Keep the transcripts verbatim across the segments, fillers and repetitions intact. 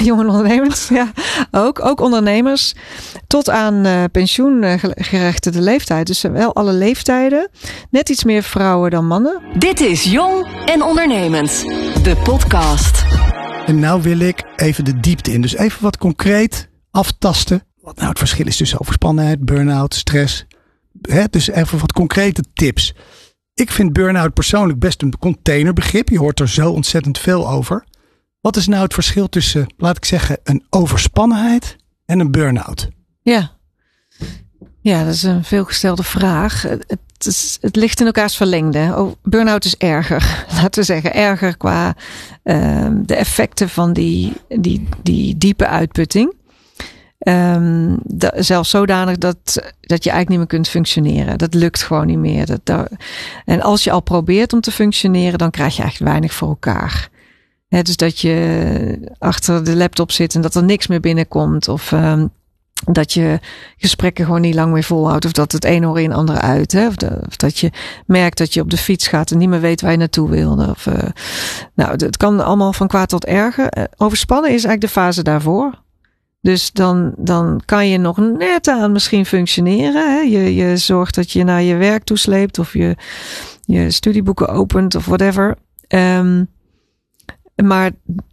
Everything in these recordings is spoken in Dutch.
jonge ondernemers, ja. Ook, ook ondernemers tot aan uh, pensioengerechtigde leeftijd. Dus wel alle leeftijden. Net iets meer vrouwen dan mannen. Dit is Jong en Ondernemend, de podcast. En nou wil ik even de diepte in. Dus even wat concreet aftasten. Wat nou het verschil is tussen overspannenheid, burn-out, stress. He, dus even wat concrete tips. Ik vind burn-out persoonlijk best een containerbegrip. Je hoort er zo ontzettend veel over. Wat is nou het verschil tussen, laat ik zeggen, een overspannenheid en een burn-out? Ja, ja dat is een veelgestelde vraag. Het, is, het ligt in elkaars verlengde. Oh, burn-out is erger, laten we zeggen. Erger qua uh, de effecten van die, die, die diepe uitputting. Um, da, zelfs zodanig dat, dat je eigenlijk niet meer kunt functioneren. Dat lukt gewoon niet meer. Dat, dat, en als je al probeert om te functioneren, dan krijg je eigenlijk weinig voor elkaar. He, dus dat je achter de laptop zit en dat er niks meer binnenkomt. Of um, dat je gesprekken gewoon niet lang meer volhoudt. Of dat het een oor in het andere uit. Hè? Of, de, of dat je merkt dat je op de fiets gaat en niet meer weet waar je naartoe wilde. Of, uh, nou, het kan allemaal van kwaad tot erger. Uh, overspannen is eigenlijk de fase daarvoor. Dus dan, dan kan je nog net aan misschien functioneren. Hè? Je, je zorgt dat je naar je werk toesleept. Of je, je studieboeken opent of whatever. Um, maar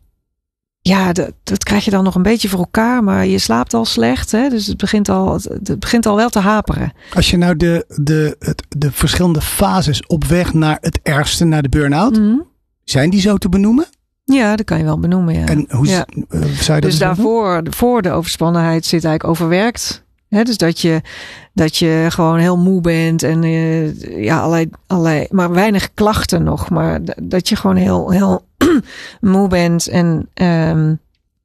ja, dat, dat krijg je dan nog een beetje voor elkaar. Maar je slaapt al slecht. Hè? Dus het begint al, het begint al wel te haperen. Als je nou de, de, het, de verschillende fases op weg naar het ergste, naar de burn-out. Mm-hmm. Zijn die zo te benoemen? Ja, dat kan je wel benoemen, ja. En hoe ja. uh, zou je dat Dus daarvoor, voor de overspannenheid zit eigenlijk overwerkt. He, dus dat je, dat je gewoon heel moe bent en uh, ja, allerlei, allerlei, maar weinig klachten nog. Maar d- dat je gewoon heel, heel moe bent en um,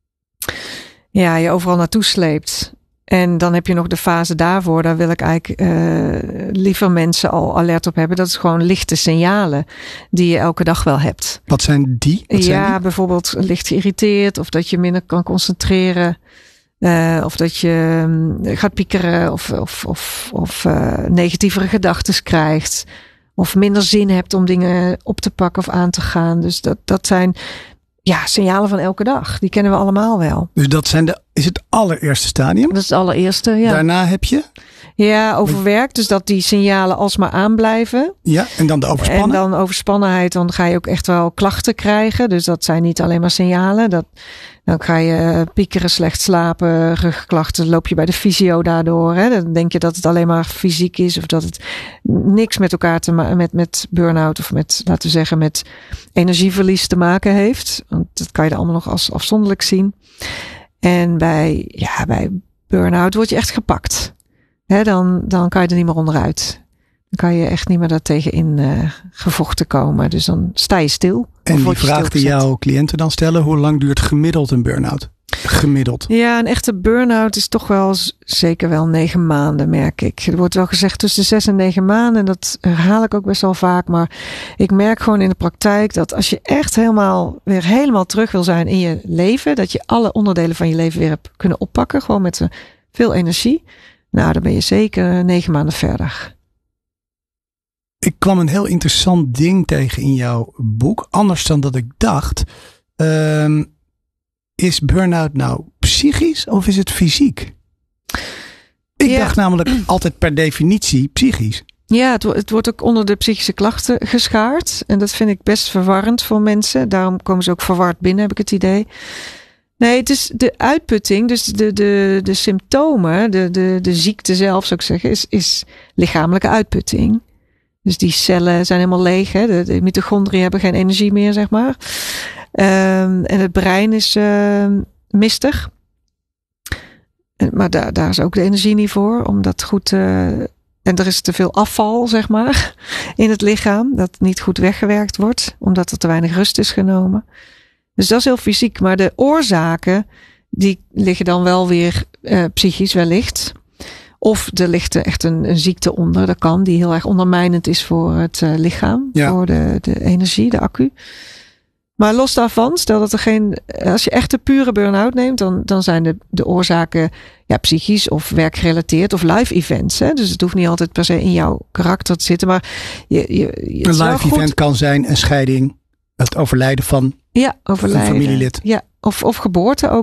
ja, je overal naartoe sleept. En dan heb je nog de fase daarvoor. Daar wil ik eigenlijk uh, liever mensen al alert op hebben. Dat is gewoon lichte signalen die je elke dag wel hebt. Wat zijn die? Wat ja, zijn die? Bijvoorbeeld licht geïrriteerd. Of dat je minder kan concentreren. Uh, of dat je um, gaat piekeren. Of, of, of, of uh, negatievere gedachten krijgt. Of minder zin hebt om dingen op te pakken of aan te gaan. Dus dat, dat zijn... Ja, signalen van elke dag. Die kennen we allemaal wel. Dus dat zijn de, is het allereerste stadium? Dat is het allereerste, ja. Daarna heb je? Ja, overwerkt. Dus dat die signalen alsmaar aanblijven. Ja, en dan de overspannen? En dan overspannenheid. Dan ga je ook echt wel klachten krijgen. Dus dat zijn niet alleen maar signalen. Dat, dan ga je piekeren, slecht slapen, rugklachten. Loop je bij de fysio daardoor. Hè? Dan denk je dat het alleen maar fysiek is. Of dat het niks met elkaar te maken, met, met burn-out of met, laten we zeggen, met energieverlies te maken heeft. Want dat kan je er allemaal nog als afzonderlijk zien. En bij, ja, bij burn-out word je echt gepakt. He, dan, dan kan je er niet meer onderuit. Dan kan je echt niet meer daartegen in uh, gevochten komen. Dus dan sta je stil. En die vraag die jouw cliënten dan stellen: hoe lang duurt gemiddeld een burn-out? Gemiddeld. Ja, een echte burn-out is toch wel zeker wel negen maanden, merk ik. Er wordt wel gezegd tussen de zes en negen maanden. En dat herhaal ik ook best wel vaak. Maar ik merk gewoon in de praktijk dat als je echt helemaal weer helemaal terug wil zijn in je leven. Dat je alle onderdelen van je leven weer hebt kunnen oppakken. Gewoon met uh, veel energie. Nou, dan ben je zeker negen maanden verder. Ik kwam een heel interessant ding tegen in jouw boek. Anders dan dat ik dacht. Um, is burn-out nou psychisch of is het fysiek? Ik ja. dacht namelijk altijd per definitie psychisch. Ja, het, het wordt ook onder de psychische klachten geschaard. En dat vind ik best verwarrend voor mensen. Daarom komen ze ook verward binnen, heb ik het idee. Nee, het is de uitputting, dus de, de, de symptomen, de, de, de ziekte zelf zou ik zeggen, is, is lichamelijke uitputting. Dus die cellen zijn helemaal leeg. Hè? De, de mitochondriën hebben geen energie meer, zeg maar. Um, en het brein is uh, mistig. Maar daar, daar is ook de energie niet voor. Om dat goed uh, en er is te veel afval, zeg maar, in het lichaam. Dat niet goed weggewerkt wordt. Omdat er te weinig rust is genomen. Dus dat is heel fysiek. Maar de oorzaken, die liggen dan wel weer uh, psychisch wellicht. Of er ligt echt een, een ziekte onder. Dat kan, die heel erg ondermijnend is voor het uh, lichaam. Ja. Voor de, de energie, de accu. Maar los daarvan, stel dat er geen... Als je echt de pure burn-out neemt, dan, dan zijn de, de oorzaken ja, psychisch of werkgerelateerd of live events. Hè? Dus het hoeft niet altijd per se in jouw karakter te zitten. Maar je, je, je, een live event kan zijn een scheiding, het overlijden van ja, overlijden. een familielid. Ja, of, of geboorte ook.